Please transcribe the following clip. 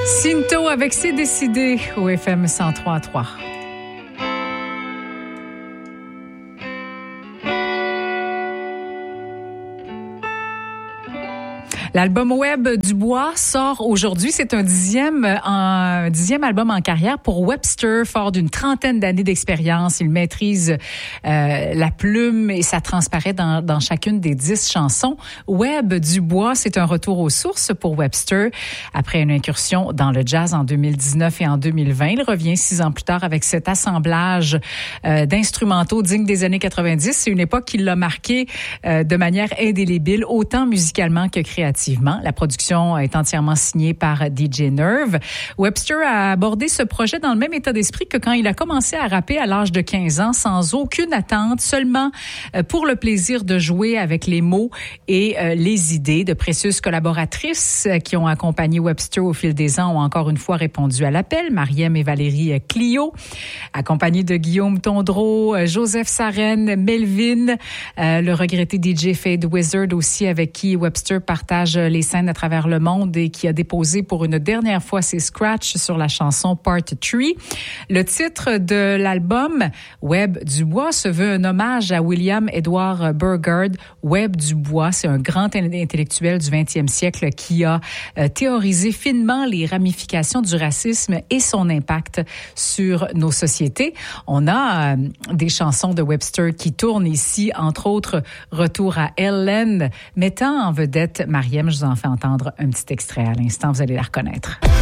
Cinto avec C'est décidé au FM 103.3. L'album web du Bois sort aujourd'hui. C'est un dixième album en carrière pour Webster, fort d'une trentaine d'années d'expérience. Il maîtrise la plume et ça transparaît dans chacune des 10 chansons. Web du Bois, c'est un retour aux sources pour Webster. Après une incursion dans le jazz en 2019 et en 2020, il revient 6 ans plus tard avec cet assemblage d'instrumentaux dignes des années 90. C'est une époque qui l'a marqué de manière indélébile, autant musicalement que créativement. La production est entièrement signée par DJ Nerve. Webster a abordé ce projet dans le même état d'esprit que quand il a commencé à rapper à l'âge de 15 ans, sans aucune attente, seulement pour le plaisir de jouer avec les mots et les idées. De précieuses collaboratrices qui ont accompagné Webster au fil des ans ont encore une fois répondu à l'appel. Mariem et Valérie Clio, accompagnées de Guillaume Tondreau, Joseph Sarène, Melvin, le regretté DJ Fade Wizard aussi, avec qui Webster partage les scènes à travers le monde et qui a déposé pour une dernière fois ses scratchs sur la chanson Part 3. Le titre de l'album, Web du Bois, se veut un hommage à William Edward Burgard. Web du Bois, c'est un grand intellectuel du 20e siècle qui a théorisé finement les ramifications du racisme et son impact sur nos sociétés. On a des chansons de Webster qui tournent ici, entre autres Retour à Ellen, mettant en vedette Mariem. Je vous en fais entendre un petit extrait à l'instant, vous allez la reconnaître.